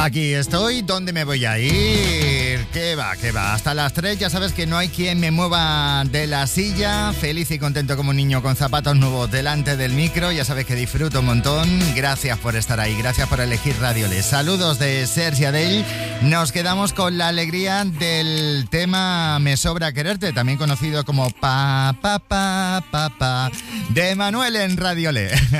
Aquí estoy, ¿dónde me voy a ir? ¿Qué va? Hasta las 3 ya sabes que no hay quien me mueva de la silla. Feliz y contento como un niño con zapatos nuevos delante del micro. Ya sabes que disfruto un montón. Gracias por estar ahí, gracias por elegir Radio Le. Saludos de Sergi Adell. Nos quedamos con la alegría del tema Me Sobra Quererte, también conocido como Pa, Pa, Pa, Pa, Pa, de Manuel en Radio Le.